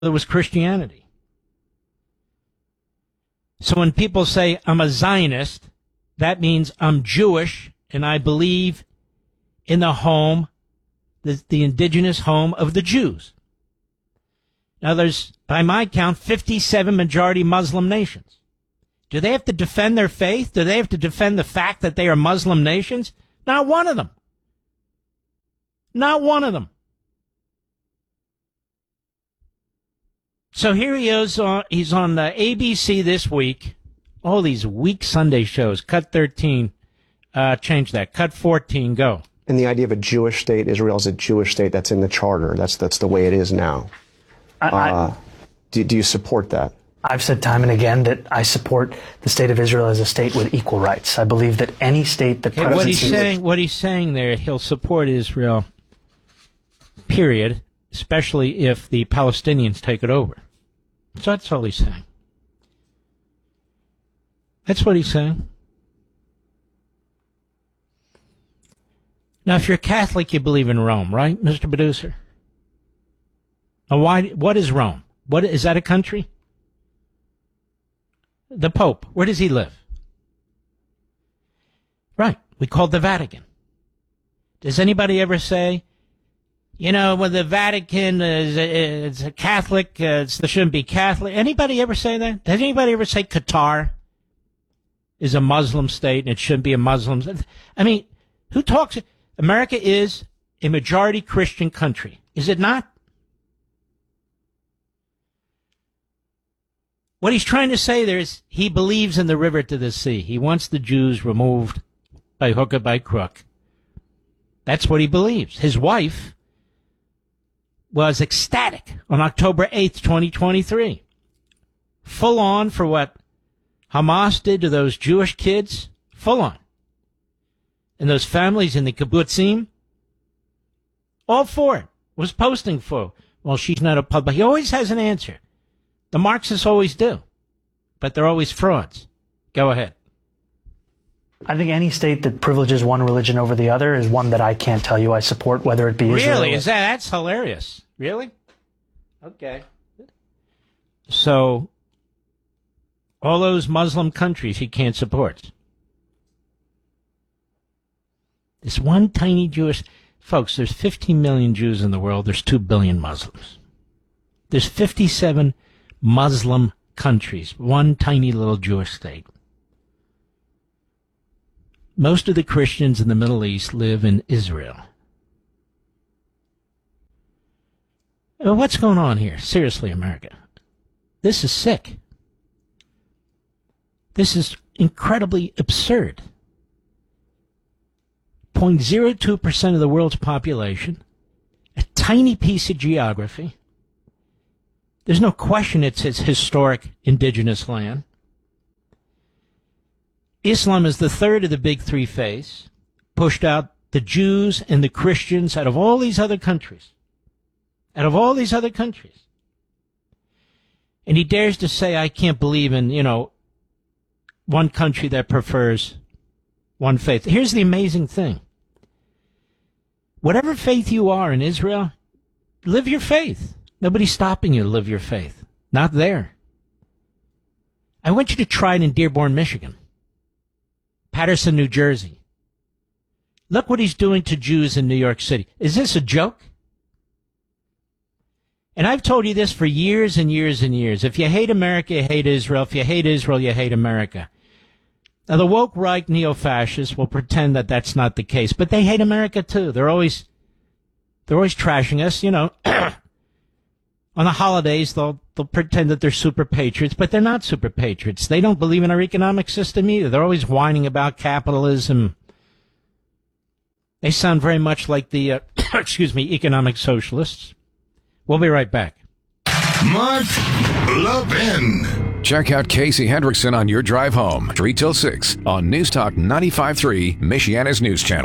there was Christianity. So when people say I'm a Zionist, that means I'm Jewish and I believe in the home, the indigenous home of the Jews. Now there's, by my count, 57 majority Muslim nations. Do they have to defend their faith? Do they have to defend the fact that they are Muslim nations? Not one of them. Not one of them. So here he is. He's on ABC this week. All these weak Sunday shows. Cut 13. Change that. Cut 14. Go. And the idea of a Jewish state, Israel is a Jewish state. That's in the charter. That's the way it is now. Do you support that? I've said time and again that I support the state of Israel as a state with equal rights. I believe that any state that what he's saying there, he'll support Israel, period, especially if the Palestinians take it over. So that's all he's saying. That's what he's saying. Now, if you're Catholic, you believe in Rome, right, Mr. Producer? Now, what is Rome? Is that a country? The Pope, where does he live? Right, we call it the Vatican. Does anybody ever say, well, the Vatican is a Catholic, they shouldn't be Catholic? Anybody ever say that? Does anybody ever say Qatar is a Muslim state and it shouldn't be a Muslim state? I mean, who talks? America is a majority Christian country, is it not? What he's trying to say there is he believes in the river to the sea. He wants the Jews removed by hook or by crook. That's what he believes. His wife was ecstatic on October 8th, 2023. Full on for what Hamas did to those Jewish kids. Full on. And those families in the kibbutzim. All for it. Was posting for. Well, she's not a public. He always has an answer. The Marxists always do, but they're always frauds. Go ahead. I think any state that privileges one religion over the other is one that I can't tell you I support, whether it be Israel. Really? That's hilarious. Really? Okay. So, all those Muslim countries he can't support. This one tiny Jewish... Folks, there's 15 million Jews in the world. There's 2 billion Muslims. There's 57 Muslim countries, one tiny little Jewish state. Most of the Christians in the Middle East live in Israel. What's going on here? Seriously, America. This is sick. This is incredibly absurd. 0.02% of the world's population, a tiny piece of geography. There's no question it's his historic indigenous land. Islam is the third of the big three faiths, pushed out the Jews and the Christians out of all these other countries. Out of all these other countries. And he dares to say, I can't believe in, one country that prefers one faith. Here's the amazing thing. Whatever faith you are in Israel, live your faith. Nobody's stopping you to live your faith. Not there. I want you to try it in Dearborn, Michigan. Patterson, New Jersey. Look what he's doing to Jews in New York City. Is this a joke? And I've told you this for years and years and years. If you hate America, you hate Israel. If you hate Israel, you hate America. Now, the woke right neo-fascists will pretend that that's not the case, but they hate America too. They're always trashing us, On the holidays, they'll pretend that they're super patriots, but they're not super patriots. They don't believe in our economic system either. They're always whining about capitalism. They sound very much like the, economic socialists. We'll be right back. Mark Levin. Check out Casey Hendrickson on your drive home, 3 till 6 on News Talk 95.3, Michiana's News Channel.